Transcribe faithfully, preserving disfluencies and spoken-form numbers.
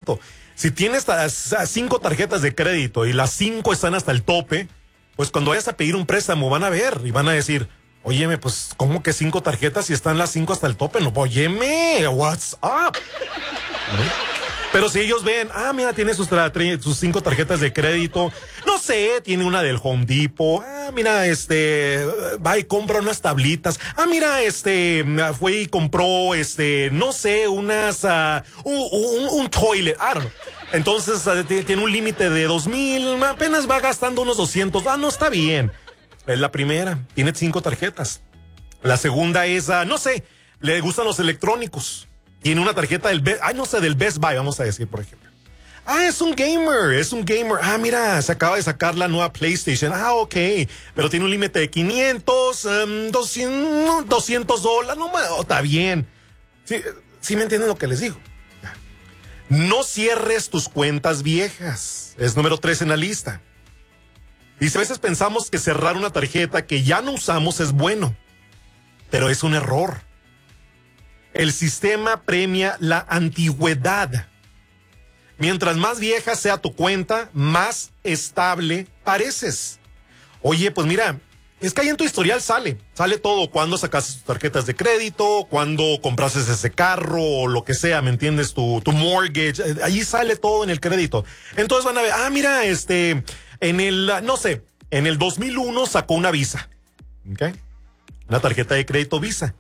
crédito. Si tienes cinco tarjetas de crédito y las cinco están hasta el tope, pues cuando vayas a pedir un préstamo van a ver y van a decir, óyeme, pues, ¿cómo que cinco tarjetas si están las cinco hasta el tope? No, óyeme, what's up? ¿No? Pero si ellos ven, ah, mira, tiene sus, tra- sus cinco tarjetas de crédito, no sé, tiene una del Home Depot, ah, mira, este, va y compra unas tablitas, ah, mira, este, fue y compró, este, no sé, unas, uh, un, un, un toilet, I don't know. Entonces, uh, tiene un límite de dos mil, apenas va gastando unos doscientos, ah, no, está bien. Es la primera, tiene cinco tarjetas. La segunda es, uh, no sé, le gustan los electrónicos. Tiene una tarjeta del, Be- ay, no sé, del Best Buy, vamos a decir, por ejemplo. Ah, es un gamer, es un gamer. Ah, mira, se acaba de sacar la nueva PlayStation. Ah, ok. Pero tiene un límite de quinientos, um, doscientos, doscientos dólares. No, oh, está bien. Sí, sí me entienden lo que les digo. No cierres tus cuentas viejas. Es número tres en la lista. Y a veces pensamos que cerrar una tarjeta que ya no usamos es bueno. Pero es un error. El sistema premia la antigüedad. Mientras más vieja sea tu cuenta, más estable pareces. Oye, pues mira, es que ahí en tu historial sale, sale todo. Cuando sacaste tus tarjetas de crédito, cuando compraste ese carro o lo que sea, ¿me entiendes? Tu, tu mortgage, ahí sale todo en el crédito. Entonces van a ver, ah, mira, este, en el, no sé, en el dos mil uno sacó una Visa, ¿ok? Una tarjeta de crédito Visa.